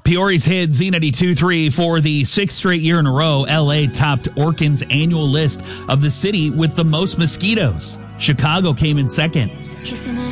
Peoria's hit Z92.3 for the sixth straight year in a row. LA topped Orkin's annual list of the city with the most mosquitoes. Chicago came in second.